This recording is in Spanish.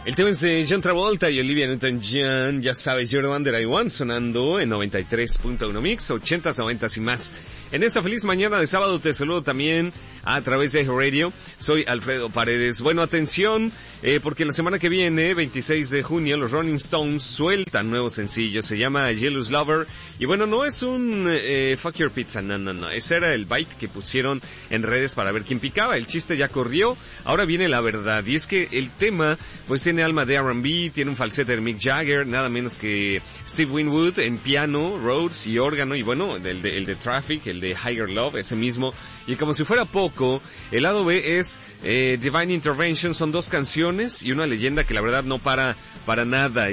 El tema es de John Travolta y Olivia Newton-John, ya sabes, You're the One That I Want, sonando en 93.1 Mix, 80s, 90s y más. En esta feliz mañana de sábado te saludo también a través de Eje Radio. Soy Alfredo Paredes. Bueno, atención, porque la semana que viene, 26 de junio, los Rolling Stones sueltan nuevo sencillo, se llama Jealous Lover. Y bueno, no es un Fuck Your Pizza, no. Ese era el bite que pusieron en redes para ver quién picaba. El chiste ya corrió, ahora viene la verdad. Y es que el tema, pues tiene alma de R&B, tiene un falsete de Mick Jagger, nada menos que Steve Winwood en piano, Rhodes y órgano, y bueno, el de Traffic, el de Higher Love, ese mismo. Y como si fuera poco, el lado B es Divine Intervention, son dos canciones y una leyenda que la verdad no para nada.